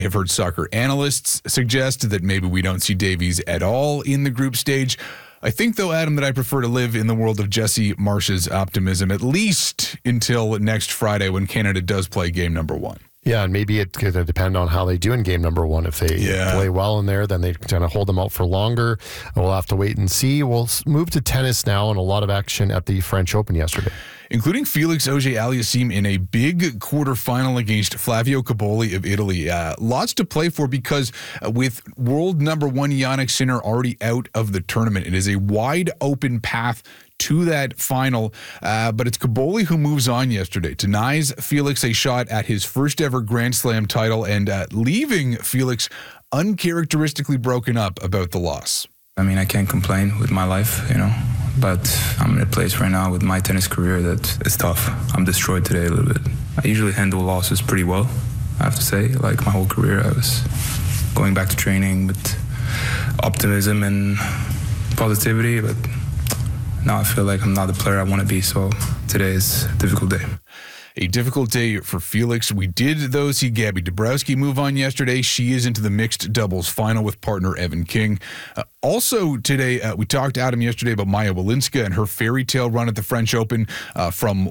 I've heard soccer analysts suggest that maybe we don't see Davies at all in the group stage. I think, though, Adam, that I prefer to live in the world of Jesse Marsh's optimism, at least until next Friday when Canada does play game number 1. Yeah, and maybe it could depend on how they do in game number 1. If they play well in there, then they kind of hold them out for longer. We'll have to wait and see. We'll move to tennis now, and a lot of action at the French Open yesterday, including Felix Auger-Aliassime in a big quarterfinal against Flavio Cobolli of Italy. Lots to play for because with world number 1 Jannik Sinner already out of the tournament, it is a wide open path to that final, but it's Cobolli who moves on yesterday, denies Felix a shot at his first ever Grand Slam title, and leaving Felix uncharacteristically broken up about the loss. I mean, I can't complain with my life, but I'm in a place right now with my tennis career that it's tough. I'm destroyed today a little bit. I usually handle losses pretty well, I have to say. Like my whole career, I was going back to training with optimism and positivity, but now I feel like I'm not the player I want to be, so today is a difficult day. A difficult day for Felix. We did, though, see Gabby Dabrowski move on yesterday. She is into the mixed doubles final with partner Evan King. Also today, we talked to Adam yesterday about Maya Walinska and her fairy tale run at the French Open from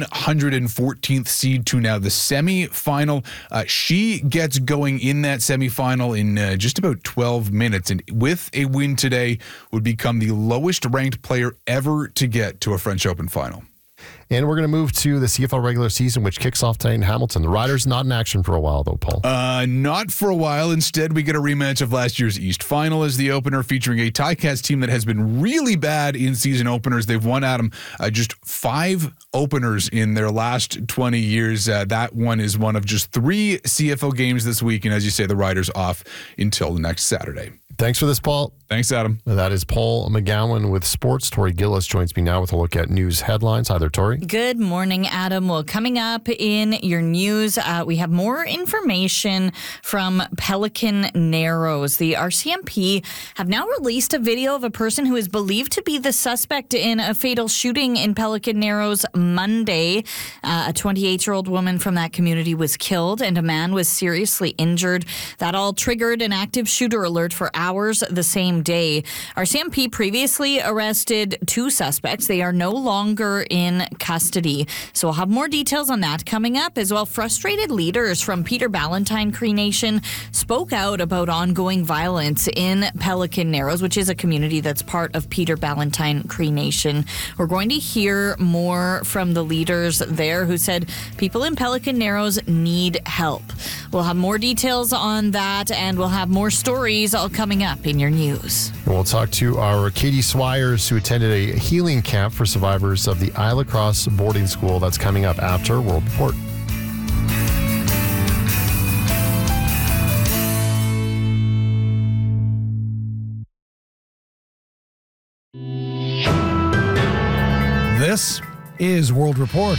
114th seed to now the semi-final. She gets going in that semi-final in just about 12 minutes, and with a win today would become the lowest ranked player ever to get to a French Open final. And we're going to move to the CFL regular season, which kicks off tonight in Hamilton. The Riders not in action for a while, though, Paul. Not for a while. Instead, we get a rematch of last year's East Final as the opener, featuring a Ticats team that has been really bad in season openers. They've won, Adam, just 5 openers in their last 20 years. That one is one of just 3 CFL games this week. And as you say, the Riders off until next Saturday. Thanks for this, Paul. Thanks, Adam. That is Paul McGowan with sports. Tori Gillis joins me now with a look at news headlines. Hi there, Tori. Good morning, Adam. Well, coming up in your news, we have more information from Pelican Narrows. The RCMP have now released a video of a person who is believed to be the suspect in a fatal shooting in Pelican Narrows Monday. A 28-year-old woman from that community was killed and a man was seriously injured. That all triggered an active shooter alert for hours the same day. RCMP previously arrested 2 suspects. They are no longer in custody. So we'll have more details on that coming up as well. Frustrated leaders from Peter Ballantyne Cree Nation spoke out about ongoing violence in Pelican Narrows, which is a community that's part of Peter Ballantyne Cree Nation. We're going to hear more from the leaders there who said people in Pelican Narrows need help. We'll have more details on that, and we'll have more stories all coming up in your news. We'll talk to our Katie Swires, who attended a healing camp for survivors of the Isle Cross boarding school. That's coming up after World Report. This is World Report.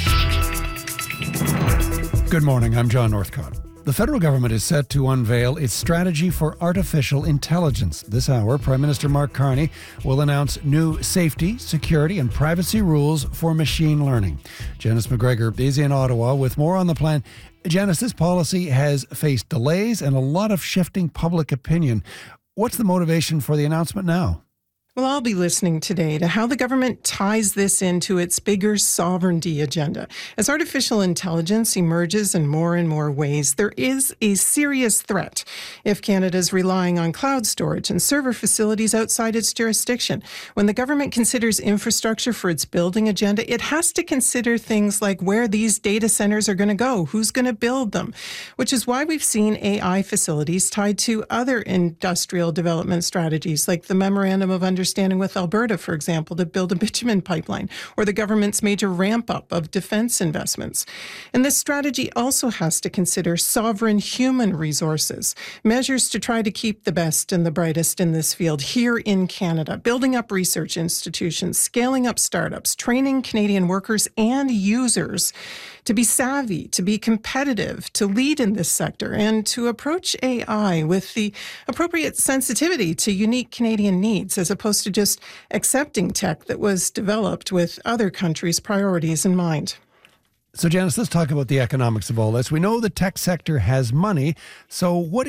Good morning, I'm John Northcott. The federal government is set to unveil its strategy for artificial intelligence. This hour, Prime Minister Mark Carney will announce new safety, security, and privacy rules for machine learning. Janice McGregor is in Ottawa with more on the plan. Janice, this policy has faced delays and a lot of shifting public opinion. What's the motivation for the announcement now? Well, I'll be listening today to how the government ties this into its bigger sovereignty agenda. As artificial intelligence emerges in more and more ways, there is a serious threat if Canada's relying on cloud storage and server facilities outside its jurisdiction. When the government considers infrastructure for its building agenda, it has to consider things like where these data centers are going to go, who's going to build them, which is why we've seen AI facilities tied to other industrial development strategies, like the Memorandum of Understanding with Alberta, for example, to build a bitumen pipeline, or the government's major ramp-up of defense investments. And this strategy also has to consider sovereign human resources, measures to try to keep the best and the brightest in this field here in Canada, building up research institutions, scaling up startups, training Canadian workers and users to be savvy, to be competitive, to lead in this sector, and to approach AI with the appropriate sensitivity to unique Canadian needs, as opposed to just accepting tech that was developed with other countries' priorities in mind. So, Janice, let's talk about the economics of all this. We know the tech sector has money. So what